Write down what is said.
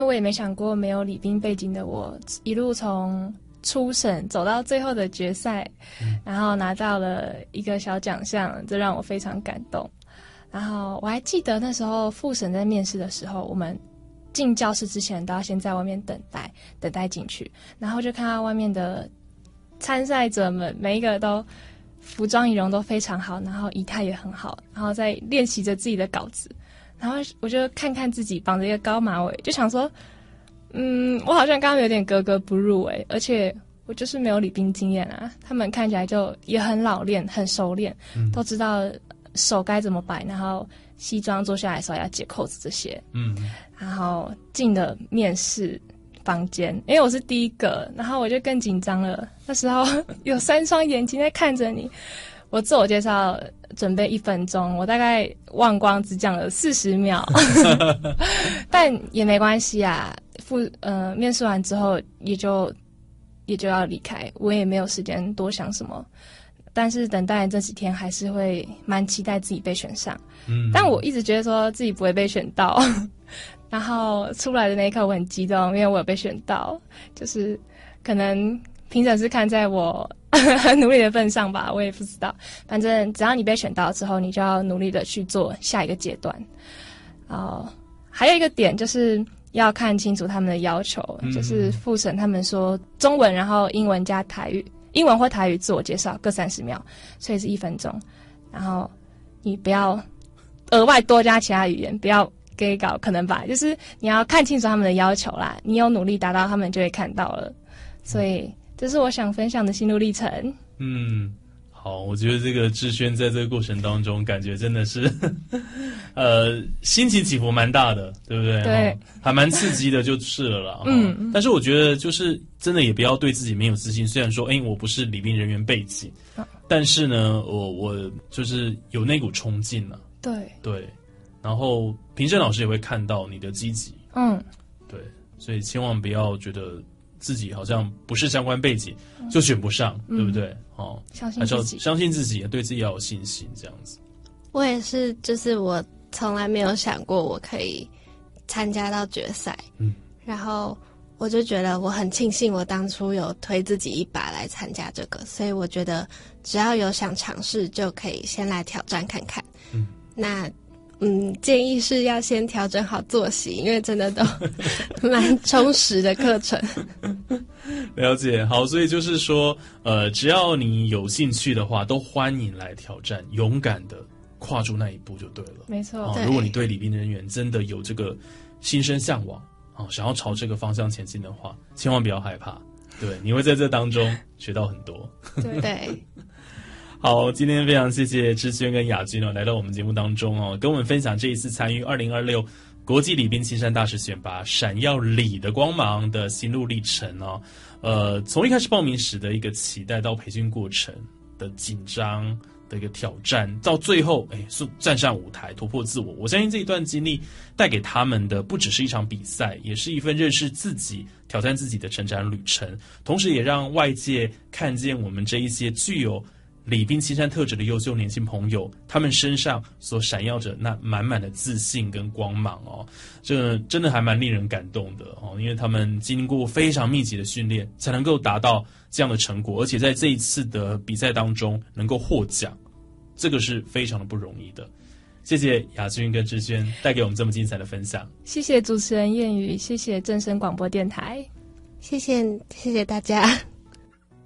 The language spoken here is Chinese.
我也没想过没有礼兵背景的我，一路从初审走到最后的决赛，然后拿到了一个小奖项，这让我非常感动。然后我还记得那时候复审在面试的时候，我们进教室之前都要先在外面等待进去，然后就看到外面的参赛者们每一个都服装仪容都非常好，然后仪态也很好，然后在练习着自己的稿子。然后我就看看自己绑着一个高马尾，就想说我好像刚刚有点格格不入而且我就是没有礼兵经验啊。他们看起来就也很老练很熟练，都知道手该怎么摆，然后西装坐下来的时候要解扣子这些。然后进了面试房间，因为我是第一个，然后我就更紧张了。那时候有3双眼睛在看着你。我自我介绍准备1分钟，我大概忘光只讲了40秒，但也没关系啊。面试完之后也就要离开，我也没有时间多想什么。但是等待这几天还是会蛮期待自己被选上。但我一直觉得说自己不会被选到，然后出来的那一刻我很激动，因为我有被选到，就是可能评审是看在我很努力的份上吧，我也不知道。反正只要你被选到之后，你就要努力的去做下一个阶段。还有一个点就是要看清楚他们的要求，就是复审他们说中文，然后英文加台语，英文或台语自我介绍各30秒，所以是1分钟。然后你不要额外多加其他语言，不要给搞可能吧，就是你要看清楚他们的要求啦，你有努力达到，他们就会看到了。所以这是我想分享的心路历程。 好，我觉得这个志轩在这个过程当中，感觉真的是，心情起伏蛮大的，对不对？ 对， 还蛮刺激的，就是了啦。但是我觉得就是真的也不要对自己没有自信。虽然说，我不是礼兵人员背景，但是呢，我就是有那股冲劲了。对，然后评审老师也会看到你的积极。对，所以千万不要觉得自己好像不是相关背景就选不上，对不对？ 相信自己， 相信自己，也对自己要有信心，这样子。 我也是，就是我从来没有想过我可以参加到决赛，然后我就觉得我很庆幸我当初有推自己一把来参加这个，所以我觉得只要有想尝试就可以先来挑战看看。那建议是要先调整好作息，因为真的都蛮充实的课程。 了解，好，所以就是说，只要你有兴趣的话，都欢迎来挑战，勇敢的跨出那一步就对了。 没错。 如果你对礼兵人员真的有这个心生向往，想要朝这个方向前进的话，千万不要害怕，对，你会在这当中学到很多。 对。 好，今天非常谢谢志轩跟雅君来到我们节目当中跟我们分享这一次参与2026国际礼宾青山大使选拔闪耀礼的光芒的心路历程从一开始报名时的一个期待，到培训过程的紧张的一个挑战，到最后站上舞台突破自我。我相信这一段经历带给他们的不只是一场比赛，也是一份认识自己、挑战自己的成长旅程，同时也让外界看见我们这一些具有礼宾青山特质的优秀年轻朋友，他们身上所闪耀着那满满的自信跟光芒这真的还蛮令人感动的因为他们经过非常密集的训练，才能够达到这样的成果，而且在这一次的比赛当中能够获奖，这个是非常的不容易的。谢谢雅君跟志轩带给我们这么精彩的分享。 谢谢主持人燕语，谢谢正声广播电台， 谢谢大家。